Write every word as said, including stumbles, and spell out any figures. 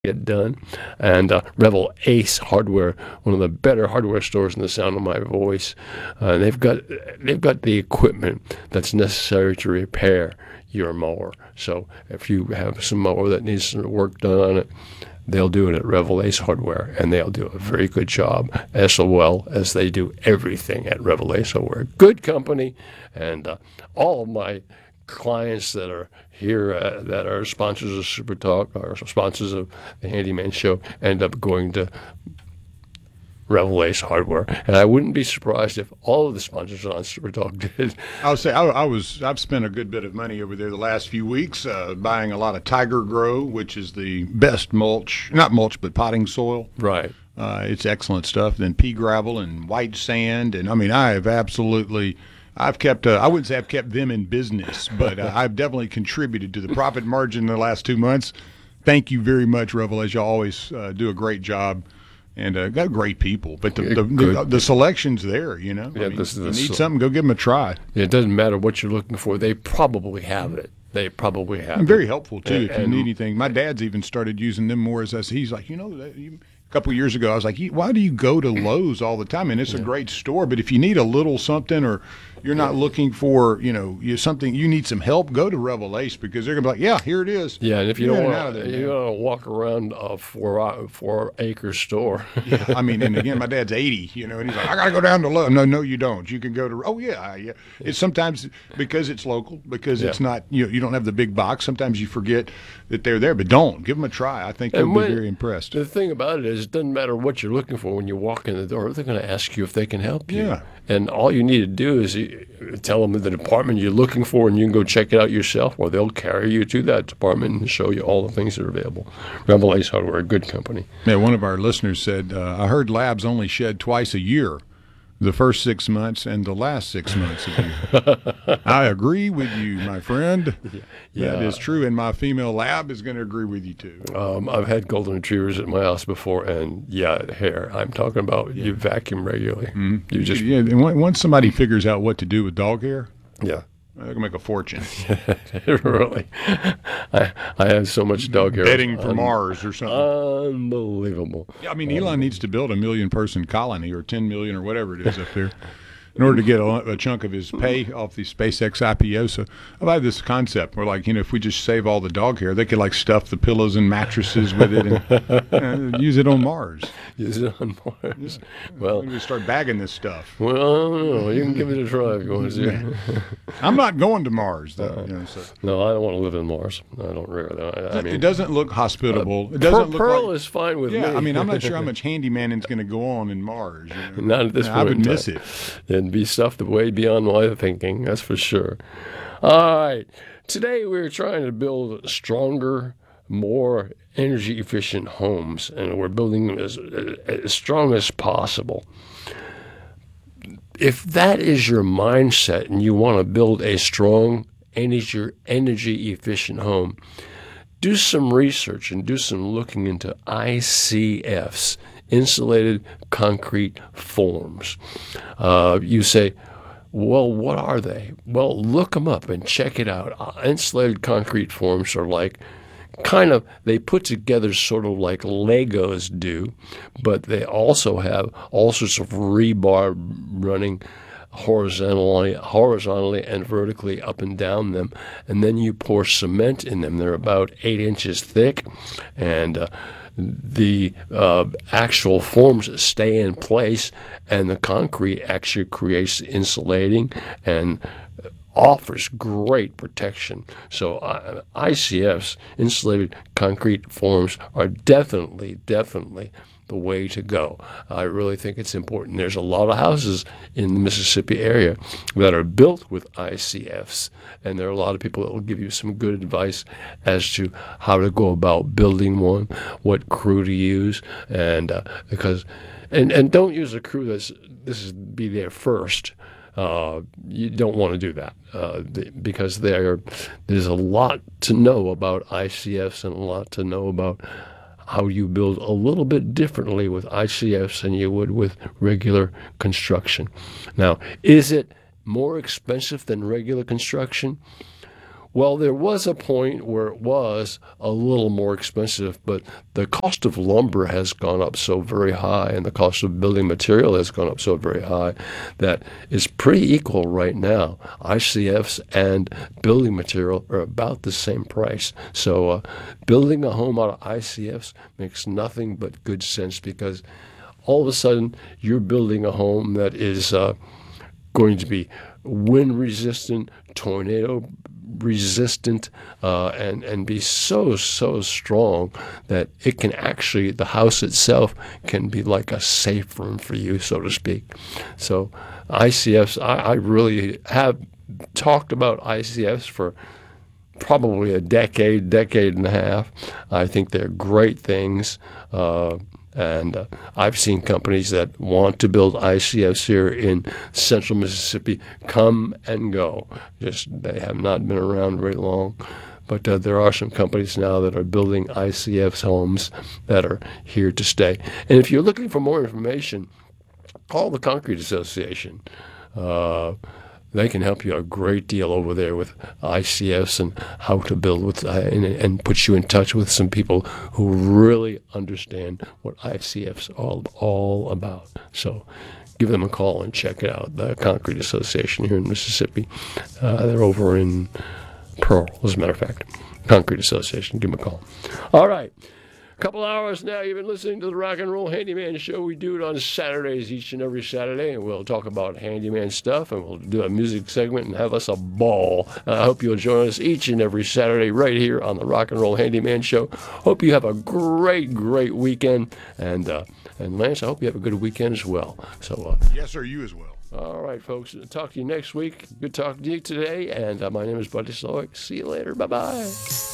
get done. And uh, Revel Ace Hardware, one of the better hardware stores in the sound of my voice. Uh, they've got they've got the equipment that's necessary to repair your mower. So if you have some mower that needs some work done on it, they'll do it at Revel Ace Hardware, and they'll do a very good job, as well as they do everything at Revel Ace Hardware. Good company, and uh, all of my clients that are here uh, that are sponsors of Super Talk or sponsors of the Handyman Show end up going to Revel Ace Hardware, and I wouldn't be surprised if all of the sponsors on Super Talk did. I would say I, I was I've spent a good bit of money over there the last few weeks uh, buying a lot of Tiger Grow, which is the best mulch, not mulch, but potting soil. Right. Uh, it's excellent stuff. Then pea gravel and white sand, and I mean I have absolutely. I've kept, uh, I wouldn't say I've kept them in business, but uh, I've definitely contributed to the profit margin in the last two months. Thank you very much, Revel, as you always uh, do a great job. And uh, got great people, but the the, the, the selection's there, you know. Yeah, I mean, this, you this, need something, go give them a try. It doesn't matter what you're looking for; they probably have it. They probably have and it. Very helpful too and, if you and, need anything. My dad's even started using them more as us. He's like, you know, that, you, a couple of years ago, I was like, why do you go to Lowe's all the time? And it's yeah. a great store, but if you need a little something or you're not looking for, you know, you something you need some help, go to Revel Ace because they're gonna be like, yeah, here it is. Yeah, and if you Get don't out want of to, there, you don't walk around a four four acre store. yeah, I mean, and again, my dad's eighty, you know, and he's like, I gotta go down to Lowe's. No, no, you don't. You can go to. Oh yeah, yeah. It's sometimes because it's local, because yeah. it's not, you know, you don't have the big box. Sometimes you forget that they're there, but don't give them a try. I think they'll when, be very impressed. The thing about it is, it doesn't matter what you're looking for when you walk in the door. They're going to ask you if they can help you. Yeah. And all you need to do is tell them the department you're looking for, and you can go check it out yourself, or they'll carry you to that department and show you all the things that are available. Revel Ace Hardware, a good company. Yeah, one of our listeners said, uh, I heard labs only shed twice a year, the first six months and the last six months of the year. I agree with you, my friend. Yeah. That is true, and my female lab is going to agree with you, too. Um, I've had golden retrievers at my house before, and, yeah, hair. I'm talking about yeah. you vacuum regularly. Mm-hmm. You just Yeah, and once somebody figures out what to do with dog hair, yeah, they can make a fortune. Really. I I have so much dog hair. Bedding for um, Mars or something. Unbelievable. Yeah, I mean, Elon um, needs to build a million-person colony or ten million or whatever it is up there in order to get a, a chunk of his pay off the SpaceX I P O. So I've had this concept where, like, you know, if we just save all the dog hair, they could, like, stuff the pillows and mattresses with it and uh, use it on Mars. Use it on Mars. Yeah. Well, we start bagging this stuff. Well, I don't know. You can give it a try if you want to. I'm not going to Mars, though. Uh, you know, so. No, I don't want to live in Mars. I don't really. I, I mean, it doesn't look hospitable. Uh, it doesn't Pearl look like, is fine with yeah, me. I mean, I'm not sure how much handyman is going to go on in Mars. You know? Not at this yeah, point. I would miss time. it. It'd be stuff way beyond my thinking, that's for sure. All right. Today we're trying to build stronger, more energy efficient homes, and we're building them as, as strong as possible. If that is your mindset and you want to build a strong, energy, energy efficient home, do some research and do some looking into I C Fs, insulated concrete forms. Uh, you say, well, what are they? Well, look them up and check it out. Uh, insulated concrete forms are like kind of, they put together sort of like Legos do, but they also have all sorts of rebar running horizontally, horizontally and vertically up and down them, and then you pour cement in them. They're about eight inches thick, and uh, the uh, actual forms stay in place, and the concrete actually creates insulating and offers great protection. So uh, I C Fs, insulated concrete forms, are definitely, definitely the way to go. I really think it's important. There's a lot of houses in the Mississippi area that are built with I C Fs, and there are a lot of people that will give you some good advice as to how to go about building one, what crew to use, and uh, because and and don't use a crew that's this is be there first. Uh, you don't want to do that uh, because there there's a lot to know about I C Fs and a lot to know about how you build a little bit differently with I C Fs than you would with regular construction. Now, is it more expensive than regular construction? Well, there was a point where it was a little more expensive, but the cost of lumber has gone up so very high, and the cost of building material has gone up so very high that it's pretty equal right now. I C Fs and building material are about the same price. So uh, building a home out of I C Fs makes nothing but good sense, because all of a sudden you're building a home that is uh, going to be wind resistant, tornado resistant, uh, and and be so so strong that it can actually, the house itself can be like a safe room for you, so to speak. So I C Fs, I, I really have talked about I C Fs for probably a decade, decade and a half. I think they're great things. Uh, And uh, I've seen companies that want to build I C Fs here in central Mississippi come and go. Just they have not been around very long. But uh, there are some companies now that are building I C Fs homes that are here to stay. And if you're looking for more information, call the Concrete Association. Uh, They can help you a great deal over there with I C Fs and how to build with, uh, and, and put you in touch with some people who really understand what I C Fs are all, all about. So give them a call and check it out. The Concrete Association here in Mississippi. Uh, they're over in Pearl, as a matter of fact. Concrete Association. Give them a call. All right. Couple hours now. You've been listening to the Rock and Roll Handyman Show. We do it on Saturdays, each and every Saturday, and we'll talk about handyman stuff, and we'll do a music segment and have us a ball. Uh, I hope you'll join us each and every Saturday right here on the Rock and Roll Handyman Show. Hope you have a great, great weekend, and uh, and Lance, I hope you have a good weekend as well. So, uh, yes, sir. You as well. All right, folks. Talk to you next week. Good talking to you today, and uh, my name is Buddy Slowick. See you later. Bye bye.